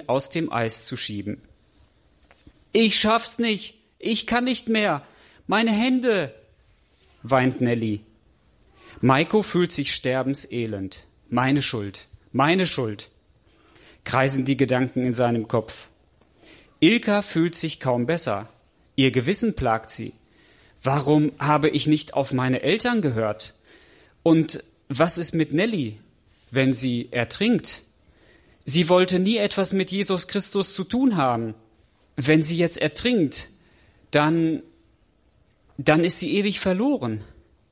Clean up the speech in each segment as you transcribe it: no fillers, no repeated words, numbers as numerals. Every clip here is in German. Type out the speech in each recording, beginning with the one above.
aus dem Eis zu schieben. »Ich schaff's nicht, ich kann nicht mehr, meine Hände«, weint Nelly. Maiko fühlt sich sterbenselend. Meine Schuld, kreisen die Gedanken in seinem Kopf. Ilka fühlt sich kaum besser. Ihr Gewissen plagt sie. Warum habe ich nicht auf meine Eltern gehört? Und was ist mit Nelly, wenn sie ertrinkt? Sie wollte nie etwas mit Jesus Christus zu tun haben. Wenn sie jetzt ertrinkt, dann ist sie ewig verloren.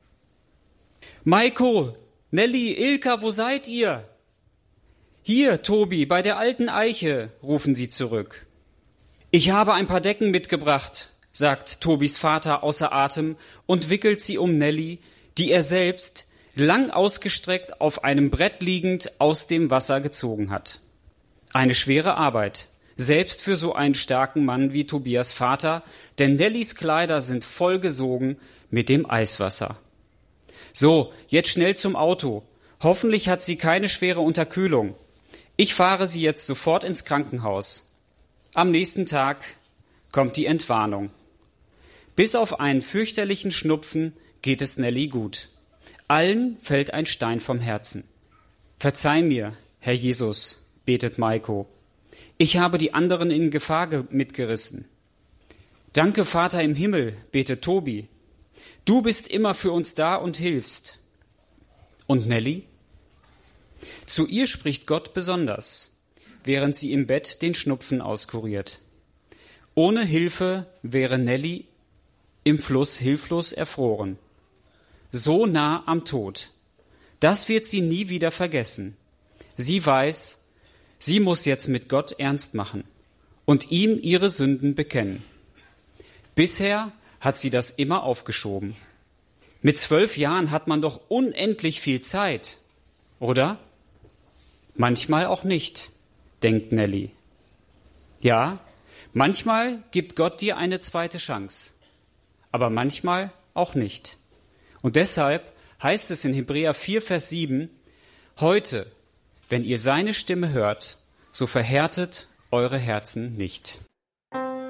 Maiko, Nelly, Ilka, wo seid ihr? Hier, Tobi, bei der alten Eiche, rufen sie zurück. Ich habe ein paar Decken mitgebracht, sagt Tobis Vater außer Atem und wickelt sie um Nelly, die er selbst, lang ausgestreckt auf einem Brett liegend, aus dem Wasser gezogen hat. Eine schwere Arbeit, selbst für so einen starken Mann wie Tobias Vater, denn Nellys Kleider sind vollgesogen mit dem Eiswasser. So, jetzt schnell zum Auto. Hoffentlich hat sie keine schwere Unterkühlung. Ich fahre sie jetzt sofort ins Krankenhaus. Am nächsten Tag kommt die Entwarnung. Bis auf einen fürchterlichen Schnupfen geht es Nelly gut. Allen fällt ein Stein vom Herzen. Verzeih mir, Herr Jesus, betet Maiko. Ich habe die anderen in Gefahr mitgerissen. Danke, Vater im Himmel, betet Tobi. Du bist immer für uns da und hilfst. Und Nelly? Zu ihr spricht Gott besonders, während sie im Bett den Schnupfen auskuriert. Ohne Hilfe wäre Nelly im Fluss hilflos erfroren. So nah am Tod. Das wird sie nie wieder vergessen. Sie weiß, sie muss jetzt mit Gott ernst machen und ihm ihre Sünden bekennen. Bisher hat sie das immer aufgeschoben. Mit 12 Jahren hat man doch unendlich viel Zeit, oder? Manchmal auch nicht, denkt Nelly. Ja, manchmal gibt Gott dir eine zweite Chance, aber manchmal auch nicht. Und deshalb heißt es in Hebräer 4, Vers 7, heute, wenn ihr seine Stimme hört, so verhärtet eure Herzen nicht.